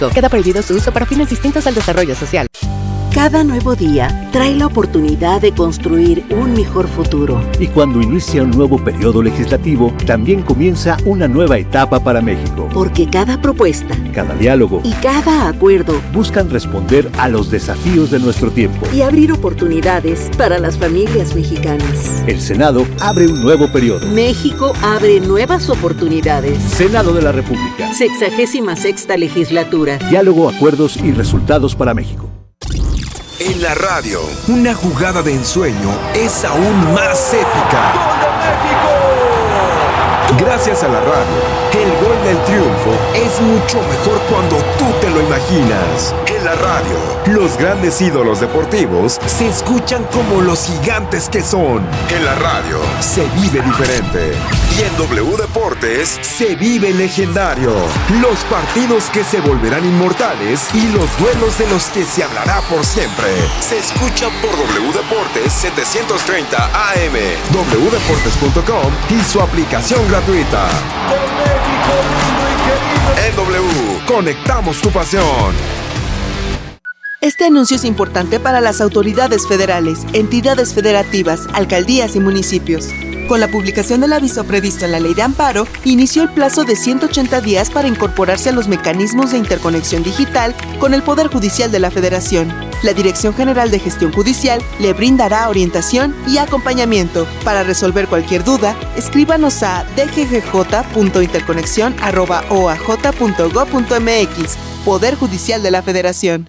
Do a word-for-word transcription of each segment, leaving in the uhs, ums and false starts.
Queda prohibido su uso para fines distintos al desarrollo social. Cada nuevo día trae la oportunidad de construir un mejor futuro. Y cuando inicia un nuevo periodo legislativo, también comienza una nueva etapa para México. Porque cada propuesta, cada diálogo y cada acuerdo buscan responder a los desafíos de nuestro tiempo y abrir oportunidades para las familias mexicanas. El Senado abre un nuevo periodo. México abre nuevas oportunidades. Senado de la República. Sexagésima sexta legislatura. Diálogo, acuerdos y resultados para México. En la radio, una jugada de ensueño es aún más épica. ¡Gol de México! Gracias a la radio, el gol del triunfo es mucho mejor cuando tú te lo imaginas. En la radio, los grandes ídolos deportivos se escuchan como los gigantes que son. En la radio, se vive diferente. Y en W Deportes, se vive legendario. Los partidos que se volverán inmortales y los duelos de los que se hablará por siempre. Se escuchan por W Deportes setecientos treinta A M, w deportes punto com y su aplicación gratuita. ¡De México, lindo y querido! En W, conectamos tu pasión. Este anuncio es importante para las autoridades federales, entidades federativas, alcaldías y municipios. Con la publicación del aviso previsto en la Ley de Amparo, inició el plazo de ciento ochenta días para incorporarse a los mecanismos de interconexión digital con el Poder Judicial de la Federación. La Dirección General de Gestión Judicial le brindará orientación y acompañamiento. Para resolver cualquier duda, escríbanos a d g g j punto interconexión arroba o a j punto gob punto m x. Poder Judicial de la Federación.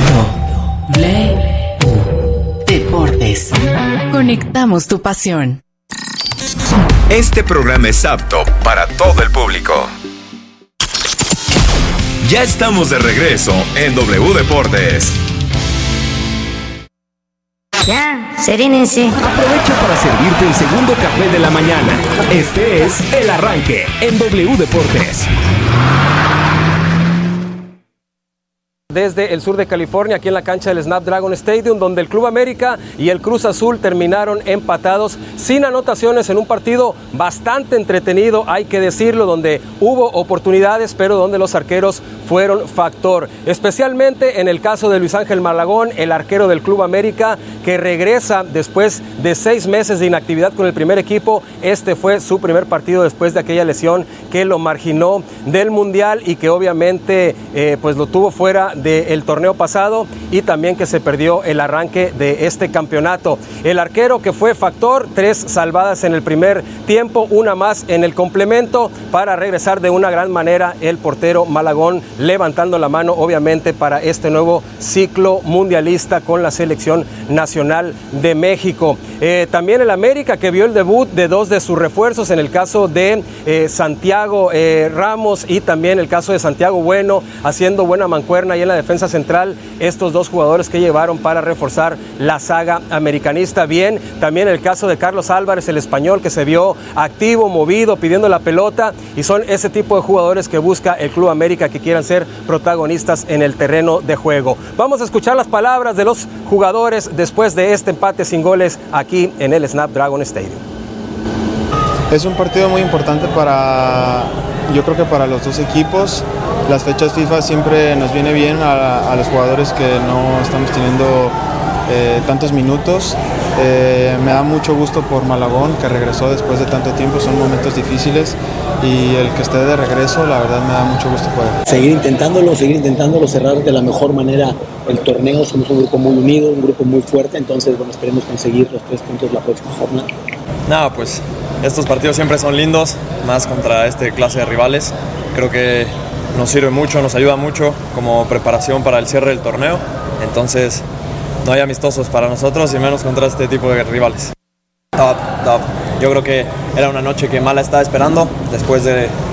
Deportes. Conectamos tu pasión. Este programa es apto para todo el público. Ya estamos de regreso en W Deportes. Ya, serénense. Aprovecha para servirte el segundo café de la mañana. Este es El Arranque en W Deportes. Desde el sur de California, aquí en la cancha del Snapdragon Stadium, donde el Club América y el Cruz Azul terminaron empatados sin anotaciones en un partido bastante entretenido, hay que decirlo, donde hubo oportunidades, pero donde los arqueros fueron factor. Especialmente en el caso de Luis Ángel Malagón, el arquero del Club América, que regresa después de seis meses de inactividad con el primer equipo. Este fue su primer partido después de aquella lesión que lo marginó del Mundial y que obviamente eh, pues lo tuvo fuera del torneo pasado, y también que se perdió el arranque de este campeonato. El arquero que fue factor, tres salvadas en el primer tiempo, una más en el complemento, para regresar de una gran manera el portero Malagón, levantando la mano obviamente para este nuevo ciclo mundialista con la selección nacional de México. Eh, también el América, que vio el debut de dos de sus refuerzos, en el caso de eh, Santiago eh, Ramos y también el caso de Santiago Bueno, haciendo buena mancuerna y en la defensa central, estos dos jugadores que llevaron para reforzar la saga americanista. Bien, también el caso de Carlos Álvarez, el español, que se vio activo, movido, pidiendo la pelota, y son ese tipo de jugadores que busca el Club América, que quieran ser protagonistas en el terreno de juego. Vamos a escuchar las palabras de los jugadores después de este empate sin goles aquí en el Snapdragon Stadium. Es un partido muy importante para, yo creo que para los dos equipos. Las fechas FIFA siempre nos viene bien a, a los jugadores que no estamos teniendo eh, tantos minutos. Eh, me da mucho gusto por Malagón, que regresó después de tanto tiempo. Son momentos difíciles y el que esté de regreso, la verdad me da mucho gusto por él. Seguir intentándolo, seguir intentándolo, cerrar de la mejor manera el torneo. Somos un grupo muy unido, un grupo muy fuerte, entonces bueno, esperemos conseguir los tres puntos la próxima jornada. No, pues estos partidos siempre son lindos, más contra este clase de rivales. Creo que nos sirve mucho, nos ayuda mucho como preparación para el cierre del torneo. Entonces, no hay amistosos para nosotros y menos contra este tipo de rivales. Top, top. Yo creo que era una noche que Mala estaba esperando después de